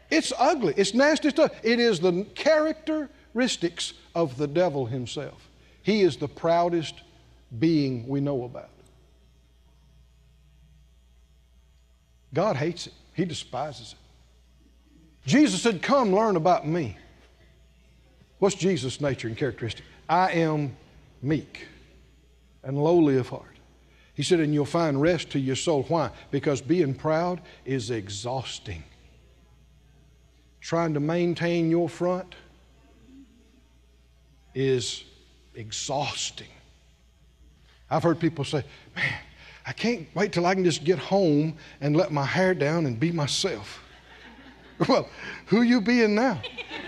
It's ugly. It's nasty stuff. It is the characteristics of the devil himself. He is the proudest being we know about. God hates it. He despises it. Jesus said, come learn about me. What's Jesus' nature and characteristic? I am meek and lowly of heart. He said, and you'll find rest to your soul. Why? Because being proud is exhausting. Trying to maintain your front is exhausting. I've heard people say, man, I can't wait till I can just get home and let my hair down and be myself. Well, who you being now?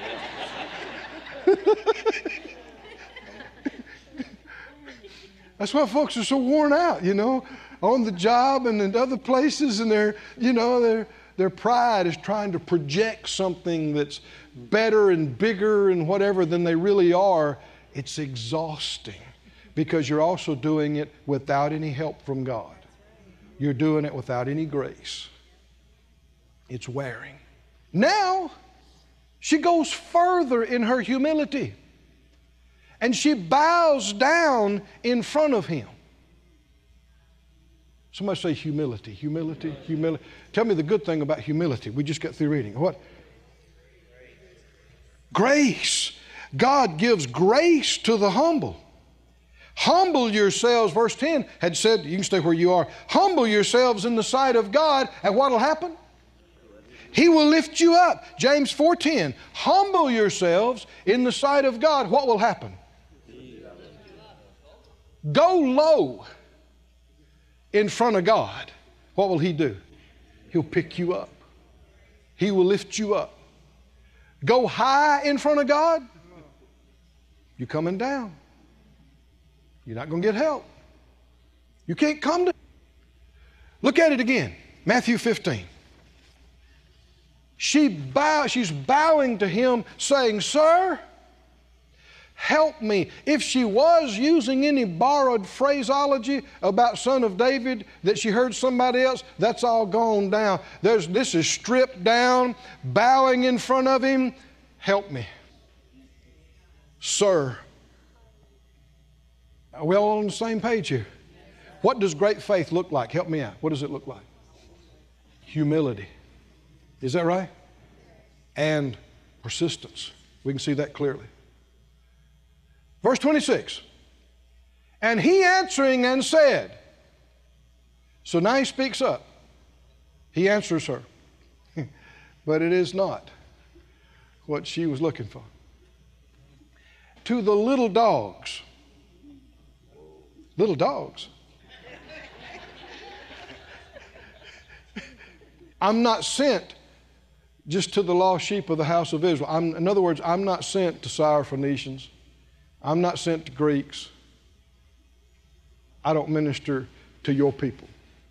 That's why folks are so worn out, on the job and in other places, and their pride is trying to project something that's better and bigger and whatever than they really are. It's exhausting because you're also doing it without any help from God. You're doing it without any grace. It's wearing. Now, she goes further in her humility. And she bows down in front of him. Somebody say humility, humility, humility. Tell me the good thing about humility. We just got through reading. What? Grace. God gives grace to the humble. Humble yourselves, verse 10 had said, you can stay where you are. Humble yourselves in the sight of God, and what will happen? He will lift you up. James 4:10. Humble yourselves in the sight of God. What will happen? Go low in front of God. What will He do? He'll pick you up. He will lift you up. Go high in front of God. You're coming down. You're not going to get help. You can't come to. Look at it again. Matthew 15. She's bowing to him saying, Sir, help me. If she was using any borrowed phraseology about son of David that she heard somebody else, that's all gone down. This is stripped down, bowing in front of him. Help me. Sir. Are we all on the same page here? What does great faith look like? Help me out. What does it look like? Humility. Is that right? And persistence. We can see that clearly. Verse 26. And he answering and said. So now he speaks up. He answers her. But it is not what she was looking for. To the little dogs. Little dogs. I'm not sent just to the lost sheep of the house of Israel. In other words, I'm not sent to Syrophoenicians. I'm not sent to Greeks. I don't minister to your people.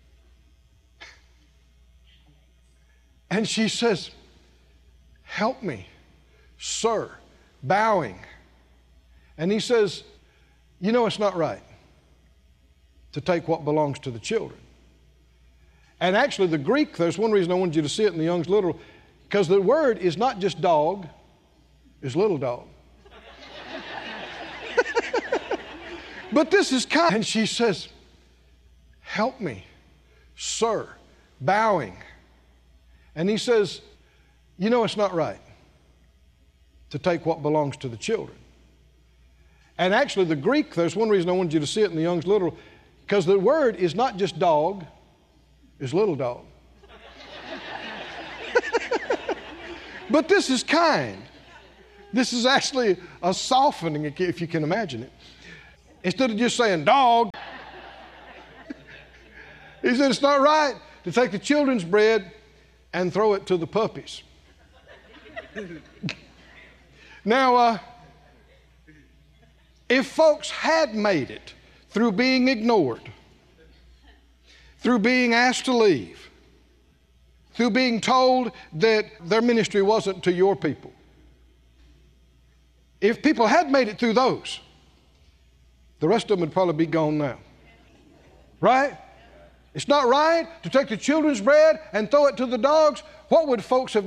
And she says, help me, sir, bowing. And he says, it's not right to take what belongs to the children. And actually the Greek, there's one reason I wanted you to see it in the Young's Literal, because the word is not just dog, it's little dog. But this is kind. And she says, help me, sir, bowing. And he says, it's not right to take what belongs to the children. And actually the Greek, there's one reason I wanted you to see it in the Young's Literal, because the word is not just dog, it's little dog. But this is kind. This is actually a softening, if you can imagine it. Instead of just saying dog, he said it's not right to take the children's bread and throw it to the puppies. Now, if folks had made it through being ignored, through being asked to leave, through being told that their ministry wasn't to your people, if people had made it through those, the rest of them would probably be gone now. Right? It's not right to take the children's bread and throw it to the dogs. What would folks have